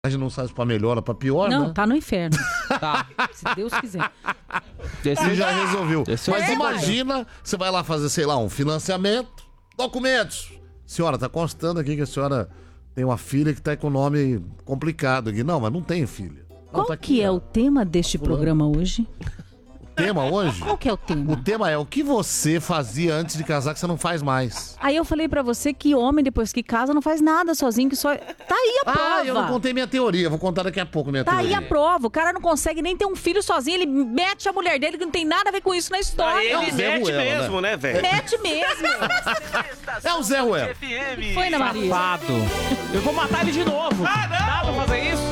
não sabe pra melhor ou pra pior, Não, né? tá no inferno. Tá. Se Deus quiser. Você já resolveu. Esse Mas é imagina, você vai lá fazer, sei lá, um financiamento, documentos. Senhora, tá constando aqui que a senhora tem uma filha que tá com o nome complicado aqui. Não, mas não tem filha. Não, Qual tá que aqui, é ó. o tema deste programa hoje? O tema hoje? Qual que é o tema? O tema é o que você fazia antes de casar que você não faz mais. Aí eu falei pra você que homem, depois que casa, não faz nada sozinho, que só... Tá aí a prova. Ah, eu não contei minha teoria. Vou contar daqui a pouco minha Tá teoria. aí a prova. O cara não consegue nem ter um filho sozinho. Ele mete a mulher dele, que não tem nada a ver com isso na história. Ele Zé mete Ruela, mesmo, né, velho? Mete mesmo. É o Zé Ruela. Foi na Maria. Safado. Eu vou matar ele de novo. Dá pra fazer isso?